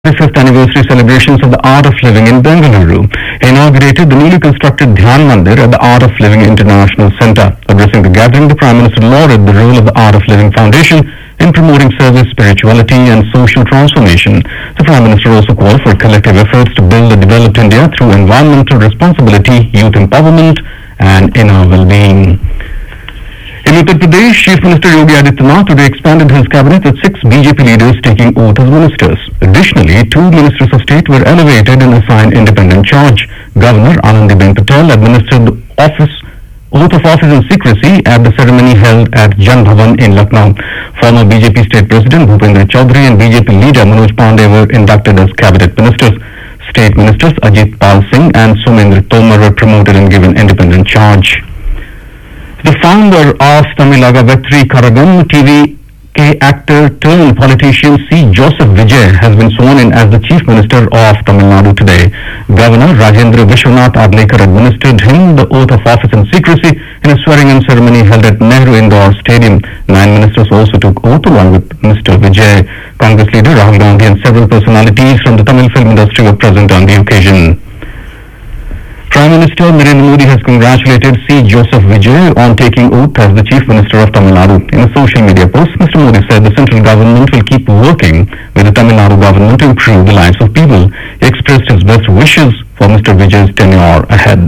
35th anniversary celebrations of the Art of Living in Bengaluru. He inaugurated the newly constructed Dhyan Mandir at the Art of Living International Centre. Addressing the gathering, the Prime Minister lauded the role of the Art of Living Foundation in promoting service, spirituality and social transformation. The Prime Minister also called for collective efforts to build a developed India through environmental responsibility, youth empowerment and inner well-being. In Uttar Pradesh, Chief Minister Yogi Adityanath today expanded his cabinet with 6 BJP leaders taking oath as ministers. Additionally, 2 ministers of state were elevated and assigned independent charge. Governor Anandiben Patel administered the oath of office in secrecy at the ceremony held at Jan Bhavan in Lucknow. Former BJP State President Bhupendra Chaudhary and BJP leader Manoj Pandey were inducted as cabinet ministers. State ministers Ajit Pal Singh and Somendra Tomar were promoted and given independent charge. The founder of Tamilaga Vetri Karagam TV actor turned politician C. Joseph Vijay has been sworn in as the Chief Minister of Tamil Nadu today. Governor Rajendra Vishwanath Adlekar administered him the oath of office in secrecy in a swearing-in ceremony held at Nehru Indoor Stadium. 9 ministers also took oath along with Mr. Vijay. Congress leader Rahul Gandhi and several personalities from the Tamil film industry were present on the occasion. Prime Minister Narendra Modi has congratulated C. Joseph Vijay on taking oath as the Chief Minister of Tamil Nadu. In a social media post, Mr. Modi said the central government will keep working with the Tamil Nadu government to improve the lives of people. He expressed his best wishes for Mr. Vijay's tenure ahead.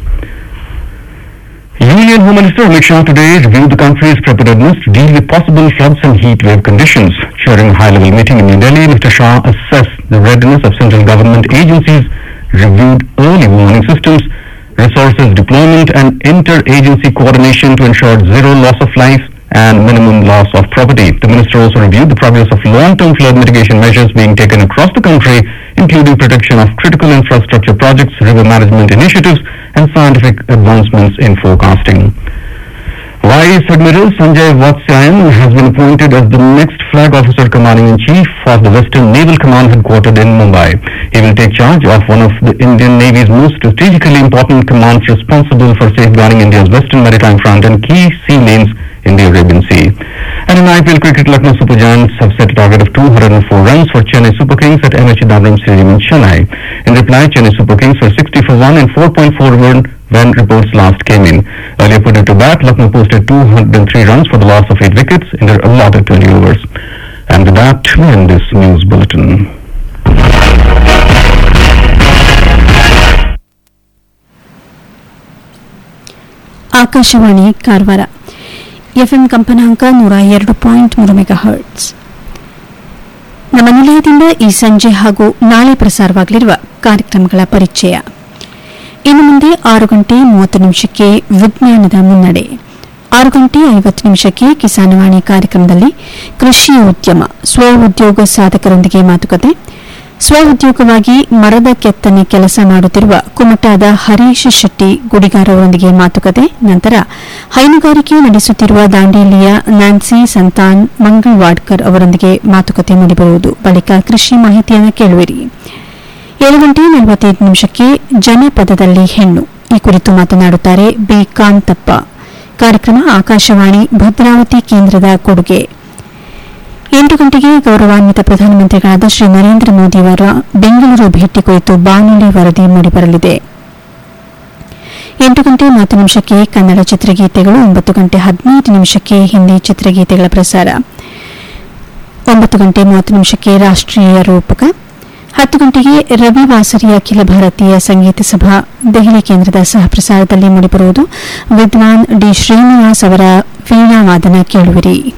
Union Home Minister Amit Shah today reviewed the country's preparedness to deal with possible floods and heat wave conditions. During a high-level meeting in New Delhi, Mr. Shah assessed the readiness of central government agencies, reviewed early warning systems, resources deployment and inter-agency coordination to ensure zero loss of life and minimum loss of property. The minister also reviewed the progress of long-term flood mitigation measures being taken across the country, including protection of critical infrastructure projects, river management initiatives and scientific advancements in forecasting. Vice Admiral Sanjay Vatsyayan has been appointed as the next Flag Officer Commanding-in-Chief of the Western Naval Command headquartered in Mumbai. He will take charge of one of the Indian Navy's most strategically important commands responsible for safeguarding India's western maritime front and key sea lanes in the Arabian Sea. And in IPL cricket, Lucknow Super Giants have set a target of 204 runs for Chennai Super Kings at M.H. Chidambaram Stadium in Chennai. In reply, Chennai Super Kings were 60 for 1 and 4.4 when reports last came in. Earlier put into bat, Lucknow posted 203 runs for the loss of 8 wickets in their allotted 20 overs. And with that, we end this news bulletin. Akashvani Karwar FM ಕಂಪನಾಂಕ 102.3 megahertz. ನಮ್ಮ ನಿಲಯದಿಂದ ಈ ಸಂಜೆ ಹಾಗೂ ನಾಳೆ ಪ್ರಸಾರವಾಗಲಿರುವ ಕಾರ್ಯಕ್ರಮಗಳ ಪರಿಚಯ. ಇನ್ನು ಮುಂದೆ 6 ಗಂಟೆ 30 ನಿಮಿಷಕ್ಕೆ ವಿಜ್ಞಾನದ ಮುನ್ನಡೆ, 6 ಗಂಟೆ 50 ನಿಮಿಷಕ್ಕೆ ಕಿಸಾನವಾಣಿ ಕಾರ್ಯಕ್ರಮದಲ್ಲಿ ಕೃಷಿ ಉದ್ಯಮ ಸ್ವ ಉದ್ಯೋಗ ಸಾಧಕರೊಂದಿಗೆ ಮಾತುಕತೆ, ಸ್ವ ಉದ್ಯೋಗವಾಗಿ ಮರದ ಕೆತ್ತನೆ ಕೆಲಸ ಮಾಡುತ್ತಿರುವ ಕುಮಟಾದ ಹರೀಶ್ ಶೆಟ್ಟಿ ಗುಡಿಗಾರ್ ಅವರೊಂದಿಗೆ ಮಾತುಕತೆ, ನಂತರ ಹೈನುಗಾರಿಕೆ ನಡೆಸುತ್ತಿರುವ ದಾಂಡೇಲಿಯ ನ್ಯಾನ್ಸಿ ಸಂತಾನ್ ಮಂಗಳವಾಡ್ಕರ್ ಅವರೊಂದಿಗೆ ಮಾತುಕತೆ ಮೂಡಿಬರುವುದು. ಬಳಿಕ ಕೃಷಿ ಮಾಹಿತಿಯನ್ನು ಕೇಳುವಿರಿ. 7 ಗಂಟೆ 45 ನಿಮಿಷಕ್ಕೆ ಜನಪದದಲ್ಲಿ ಹೆಣ್ಣು, ಈ ಕುರಿತು ಮಾತನಾಡುತ್ತಾರೆ ಬಿ ಕಾಂತಪ್ಪ. ಕಾರ್ಯಕ್ರಮ ಆಕಾಶವಾಣಿ ಭದ್ರಾವತಿ ಕೇಂದ್ರದ ಕೊಡುಗೆ. 8 ಗಂಟೆಗೆ ಗೌರವಾನ್ವಿತ ಪ್ರಧಾನಮಂತ್ರಿಗಳಾದ ಶ್ರೀ ನರೇಂದ್ರ ಮೋದಿ ಅವರ ಬೆಂಗಳೂರು ಭೇಟಿ ಕುರಿತು ಬಾನುಲಿ ವರದಿ ಮೂಡಿಬರಲಿದೆ. 8 ಗಂಟೆ 30 ನಿಮಿಷಕ್ಕೆ ಕನ್ನಡ ಚಿತ್ರಗೀತೆಗಳು, 9 ಗಂಟೆ 15 ನಿಮಿಷಕ್ಕೆ ಹಿಂದಿ ಚಿತ್ರಗೀತೆಗಳ ಪ್ರಸಾರ, 9 ಗಂಟೆ 30 ನಿಮಿಷಕ್ಕೆ ರಾಷ್ಟ್ರೀಯ ರೂಪಕ, 10 ಗಂಟೆಗೆ ರವಿವಾಸರಿ ಅಖಿಲ ಭಾರತೀಯ ಸಂಗೀತ ಸಭಾ ದೆಹಲಿ ಕೇಂದ್ರದ ಸಹಪ್ರಸಾರದಲ್ಲಿ ಮೂಡಿಬರುವುದು. ವಿದ್ವಾನ್ ಡಿ ಶ್ರೀನಿವಾಸ್ ಅವರ ವೀಣಾ ವಾದನ ಕೇಳುವಿರಿ.